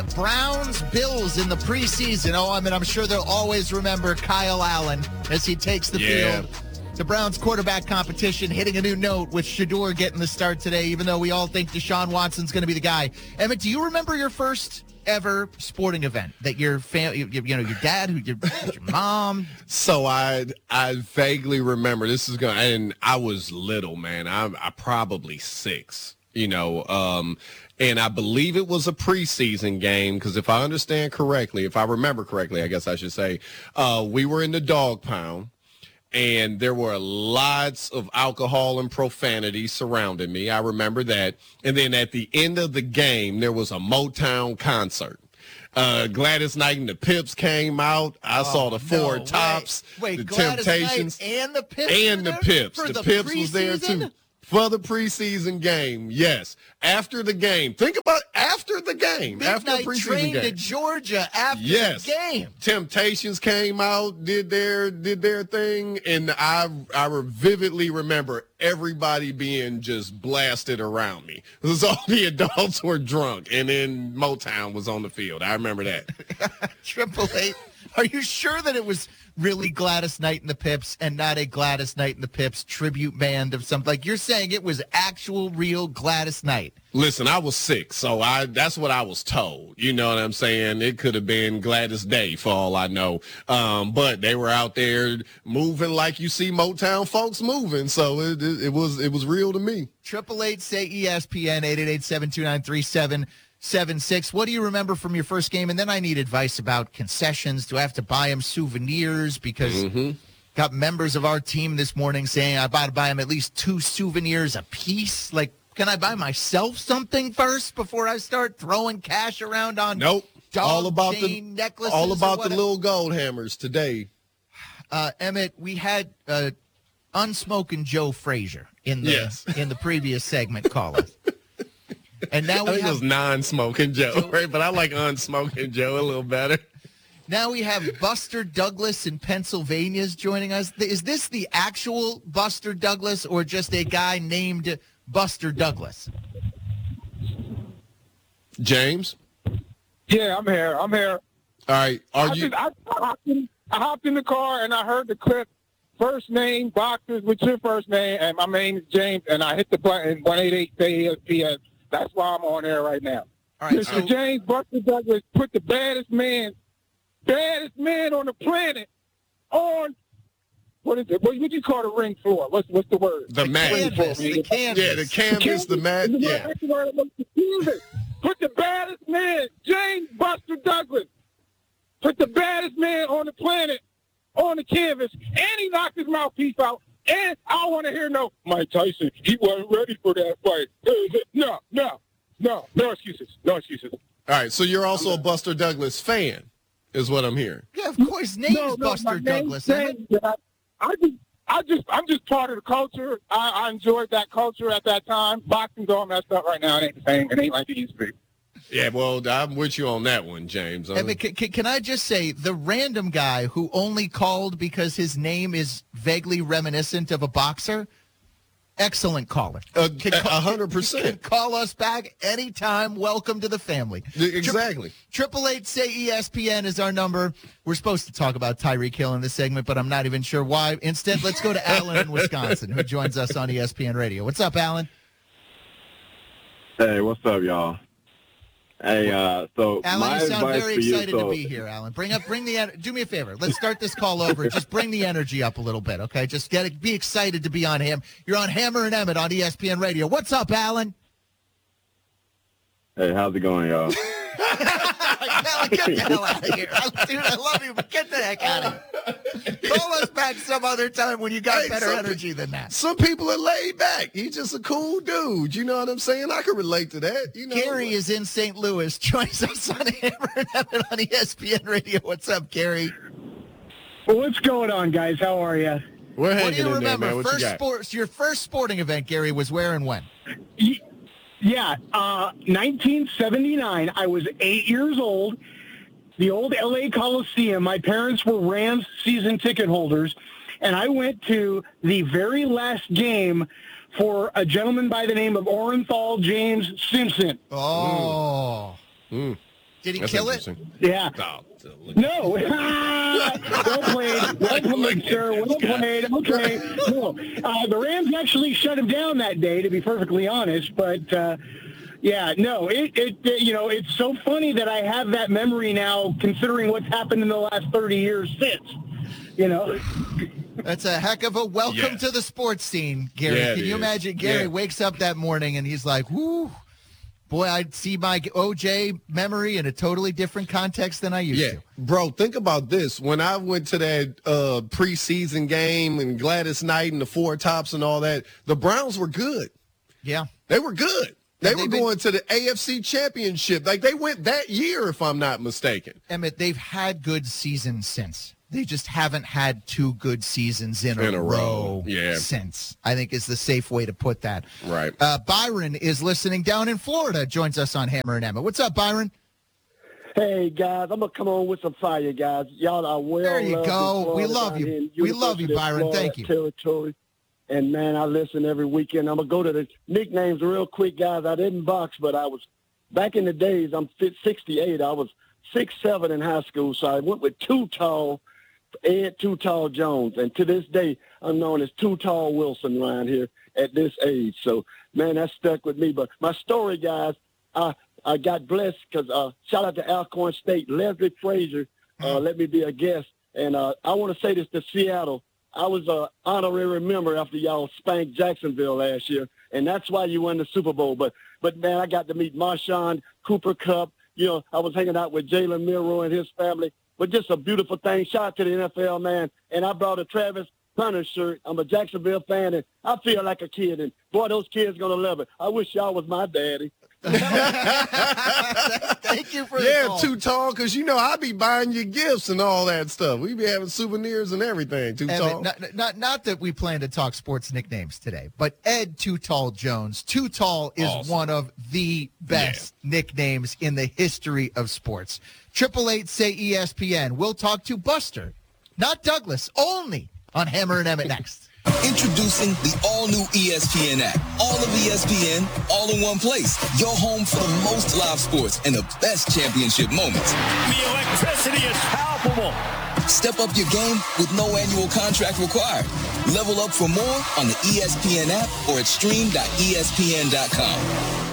Browns-Bills in the preseason. Oh, I'm sure they'll always remember Kyle Allen as he takes the field. The Browns quarterback competition hitting a new note with Shedeur getting the start today, even though we all think Deshaun Watson's going to be the guy. Emmett, do you remember your first ever sporting event that your family, your dad, your mom? So I vaguely remember and I was little, man. I probably 6, and I believe it was a preseason game because if I remember correctly, I guess I should say, we were in the dog pound. And there were lots of alcohol and profanity surrounding me. I remember that. And then at the end of the game, there was a Motown concert. Gladys Knight and the Pips came out. I saw the Four Tops, the Gladys Temptations. Knight and the Pips. And the Pips. The Pips was there too. For the preseason game, yes. After the game. Think about after the game. Midnight after the preseason train game. to Georgia after the game. Temptations came out, did their thing, and I vividly remember everybody being just blasted around me. Because all the adults were drunk, and then Motown was on the field. I remember that. 888. Are you sure that it was really Gladys Knight and the Pips and not a Gladys Knight and the Pips tribute band of something? Like, you're saying it was actual, real Gladys Knight. Listen, I was 6, so that's what I was told. You know what I'm saying? It could have been Gladys Day for all I know. But they were out there moving like you see Motown folks moving, so it was real to me. 888 say ESPN 888-729-3776. What do you remember from your first game? And then I need advice about concessions. Do I have to buy them souvenirs? Because got members of our team this morning saying I got to buy them at least 2 souvenirs a piece. Like, can I buy myself something first before I start throwing cash around on Nope. all about necklaces? All about the little gold hammers today. Emmett, we had Unsmoking Joe Frazier in the previous segment call us. And now I think it was non-smoking Joe, right? But I like unsmoking Joe a little better. Now we have Buster Douglas in Pennsylvania is joining us. Is this the actual Buster Douglas or just a guy named Buster Douglas? James? Yeah, I'm here. All right. I hopped in the car and I heard the clip. First name, boxers, what's your first name? And my name is James, and I hit the button, 188 say ESPN. That's why I'm on air right now. All right, Mr. James Buster Douglas put the baddest man on the planet on, what is it? What do you call the ring floor? What's the word? The mat. Canvas. Yeah, the canvas, the mat. Yeah. Put the baddest man, James Buster Douglas, put the baddest man on the planet on the canvas, and he knocked his mouthpiece out. And I want to hear Mike Tyson, he wasn't ready for that fight. No excuses. No excuses. All right, so you're also a Buster Douglas fan, is what I'm hearing. Yeah, of course. Name's Buster Douglas. I'm just part of the culture. I enjoyed that culture at that time. Boxing's all messed up right now. It ain't the same. It ain't like it used to be. Yeah, well, I'm with you on that one, James. I mean, can I just say, the random guy who only called because his name is vaguely reminiscent of a boxer, excellent caller. 100%. Can call us back anytime. Welcome to the family. Exactly. 888 say ESPN is our number. We're supposed to talk about Tyreek Hill in this segment, but I'm not even sure why. Instead, let's go to Alan in Wisconsin, who joins us on ESPN Radio. What's up, Alan? Hey, what's up, y'all? Hey, so Alan, my you sound advice very for you, excited to be here, Alan. Bring the do me a favor. Let's start this call over. Just bring the energy up a little bit, okay? Just be excited to be on him. You're on Hammer and Emmett on ESPN Radio. What's up, Alan? Hey, how's it going, y'all? Alan, get the hell out of here. Dude, I love you, but get the heck out of here. Call us back some other time when you got better energy than that. Some people are laid back. He's just a cool dude. You know what I'm saying? I can relate to that. Gary is in St. Louis. Joins us on Hammer and Emmett on ESPN Radio. What's up, Gary? Well, what's going on, guys? How are you? We're What do you hanging in there, remember? man. What you got? Your first sporting event, Gary, was where and when? Yeah, 1979. I was 8 years old. The old L.A. Coliseum. My parents were Rams season ticket holders, and I went to the very last game for a gentleman by the name of Orenthal James Simpson. Oh. Did he That's kill it? interesting. Yeah. Oh, No. Well played. Well played, sir. Well played. Okay. No. The Rams actually shut him down that day, to be perfectly honest. But, yeah, no, it's so funny that I have that memory now, considering what's happened in the last 30 years since, That's a heck of a welcome to the sports scene, Gary. Yeah, Can you is. imagine Gary wakes up that morning and he's like, whoo, boy, I'd see my OJ memory in a totally different context than I used to. Bro, think about this. When I went to that preseason game and Gladys Knight and the Four Tops and all that, the Browns were good. Yeah. They were good. They were going to the AFC Championship. Like, they went that year, if I'm not mistaken. Emmett, they've had good seasons since. They just haven't had two good seasons in a row since, I think is the safe way to put that. Right. Byron is listening down in Florida, joins us on Hammer and Emmett. What's up, Byron? Hey, guys, I'm going to come on with some fire, guys. Y'all are well There you loved go. in We love down you. in We love you, University of Byron. Florida Thank you. Territory. And, man, I listen every weekend. I'm going to go to the nicknames real quick, guys. I didn't box, but I was back in the days, I'm 68. I was 6'7" in high school, so I went with Too Tall, Ed Too Tall Jones. And to this day, I'm known as Too Tall Wilson around here at this age. So, man, that stuck with me. But my story, guys, I got blessed because shout out to Alcorn State. Leslie Frazier let me be a guest. And I want to say this to Seattle. I was an honorary member after y'all spanked Jacksonville last year, and that's why you won the Super Bowl. But man, I got to meet Marshawn, Cooper Kupp. I was hanging out with Jalen Milroe and his family. But just a beautiful thing. Shout out to the NFL, man. And I brought a Travis Hunter shirt. I'm a Jacksonville fan, and I feel like a kid. And, boy, those kids going to love it. I wish y'all was my daddy. Thank you for the call. Too Tall, because, I be buying you gifts and all that stuff. We be having souvenirs and everything, Too Tall. Not that we plan to talk sports nicknames today, but Ed Too Tall Jones. Too Tall is one of the best nicknames in the history of sports. 888-SAY-ESPN. We'll talk to Buster, not Douglas, only on Hammer and Emmett next. Introducing the all-new ESPN app. All of ESPN, all in one place. Your home for the most live sports and the best championship moments. The electricity is palpable. Step up your game with no annual contract required. Level up for more on the ESPN app or at stream.espn.com.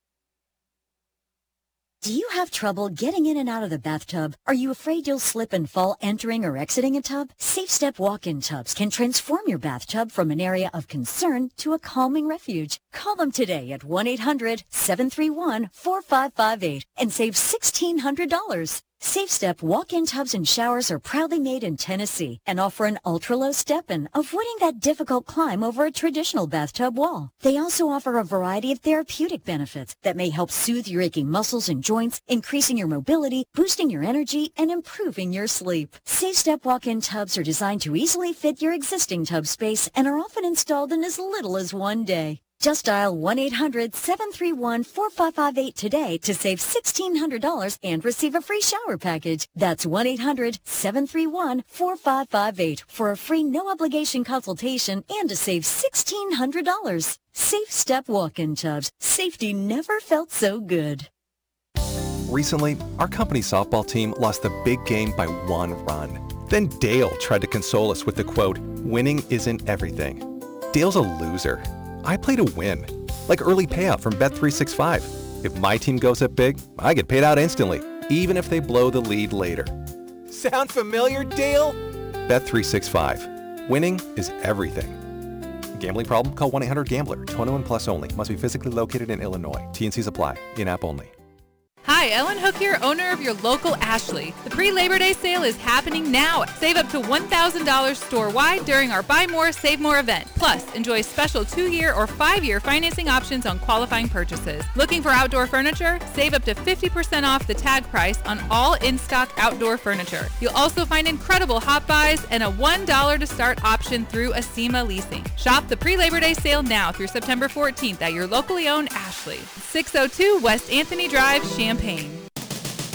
Do you have trouble getting in and out of the bathtub? Are you afraid you'll slip and fall entering or exiting a tub? SafeStep walk-in tubs can transform your bathtub from an area of concern to a calming refuge. Call them today at 1-800-731-4558 and save $1,600. SafeStep walk-in tubs and showers are proudly made in Tennessee and offer an ultra-low step-in, avoiding that difficult climb over a traditional bathtub wall. They also offer a variety of therapeutic benefits that may help soothe your aching muscles and joints, increasing your mobility, boosting your energy, and improving your sleep. SafeStep walk-in tubs are designed to easily fit your existing tub space and are often installed in as little as one day. Just dial 1-800-731-4558 today to save $1,600 and receive a free shower package. That's 1-800-731-4558 for a free no-obligation consultation and to save $1,600. SafeStep walk-in tubs. Safety never felt so good. Recently, our company softball team lost the big game by 1 run. Then Dale tried to console us with the quote, "Winning isn't everything." Dale's a loser. I play to win, like early payout from Bet365. If my team goes up big, I get paid out instantly, even if they blow the lead later. Sound familiar, Dale? Bet365. Winning is everything. Gambling problem? Call 1-800-GAMBLER. 21 plus only. Must be physically located in Illinois. T&Cs apply. In-app only. Hi, Ellen Hook here, owner of your local Ashley. The pre-Labor Day sale is happening now. Save up to $1,000 store-wide during our Buy More, Save More event. Plus, enjoy special 2-year or 5-year financing options on qualifying purchases. Looking for outdoor furniture? Save up to 50% off the tag price on all in-stock outdoor furniture. You'll also find incredible hot buys and a $1 to start option through Acima Leasing. Shop the pre-Labor Day sale now through September 14th at your locally owned Ashley. 602 West Anthony Drive, Champaign.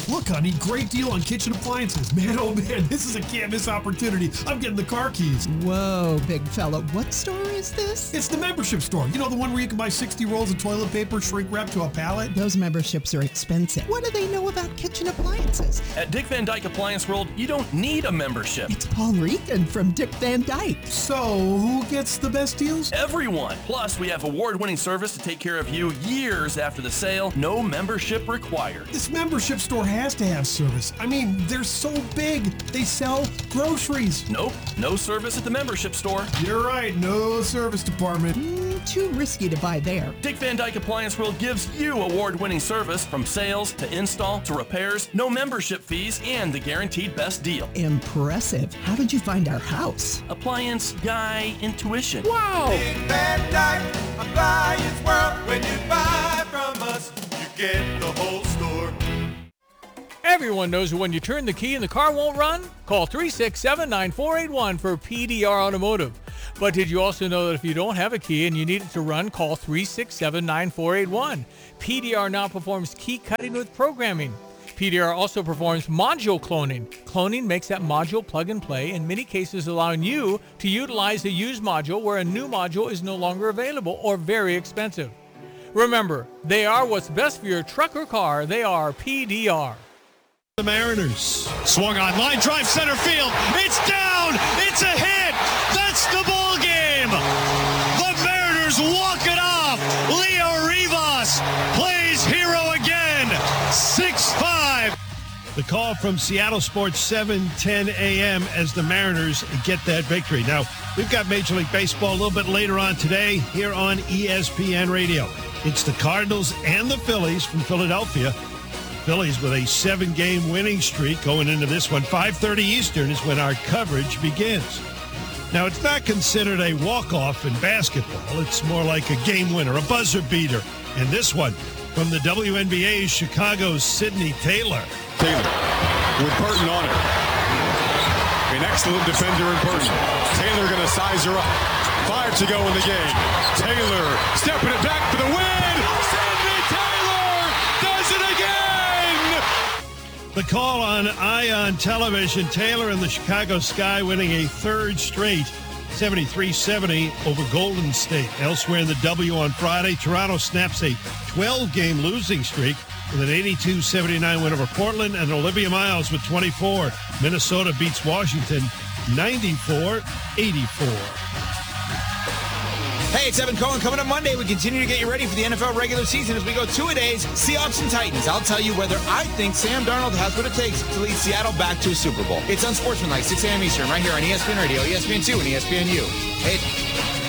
Look, honey, great deal on kitchen appliances. Man, oh man, this is a can't-miss opportunity. I'm getting the car keys. Whoa, big fella. What store is this? It's the membership store. You know, the one where you can buy 60 rolls of toilet paper shrink wrapped to a pallet? Those memberships are expensive. What do they know about kitchen appliances? At Dick Van Dyke Appliance World, you don't need a membership. It's Paul Regan from Dick Van Dyke. So, who gets the best deals? Everyone. Plus, we have award-winning service to take care of you years after the sale. No membership required. This membership store has to have service. I mean, they're so big. They sell groceries. Nope. No service at the membership store. You're right. No service department. Too risky to buy there. Dick Van Dyke Appliance World gives you award-winning service from sales to install to repairs, no membership fees, and the guaranteed best deal. Impressive. How did you find our house? Appliance guy intuition. Wow! Dick Van Dyke Appliance World. When you buy from us, you get the whole store. Everyone knows when you turn the key and the car won't run? Call 367-9481 for PDR Automotive. But did you also know that if you don't have a key and you need it to run, call 367-9481. PDR now performs key cutting with programming. PDR also performs module cloning. Cloning makes that module plug and play, in many cases allowing you to utilize a used module where a new module is no longer available or very expensive. Remember, they are what's best for your truck or car. They are PDR. The Mariners swung on line drive center field. It's down. It's a hit. That's the ball game. The Mariners walk it off. Leo Rivas plays hero again. 6-5. The call from Seattle Sports 7:10 a.m. as the Mariners get that victory. Now, we've got Major League Baseball a little bit later on today here on ESPN Radio. It's the Cardinals and the Phillies from Philadelphia. Phillies with a 7-game winning streak going into this one. 5:30 Eastern is when our coverage begins. Now, it's not considered a walk-off in basketball. It's more like a game winner, a buzzer beater. And this one from the WNBA's Chicago's Sydney Taylor. Taylor with Burton on it. An excellent defender in Burton. Taylor going to size her up. 5 to go in the game. Taylor stepping it back for the win. Sydney Taylor does it again. The call on Ion Television, Taylor and the Chicago Sky winning a third straight 73-70 over Golden State. Elsewhere in the W on Friday, Toronto snaps a 12-game losing streak with an 82-79 win over Portland, and Olivia Miles with 24. Minnesota beats Washington 94-84. Hey, it's Evan Cohen. Coming up Monday, we continue to get you ready for the NFL regular season as we go two-a-days, Seahawks and Titans. I'll tell you whether I think Sam Darnold has what it takes to lead Seattle back to a Super Bowl. It's Unsportsmanlike, 6 a.m. Eastern, right here on ESPN Radio, ESPN2, and ESPNU. Hey.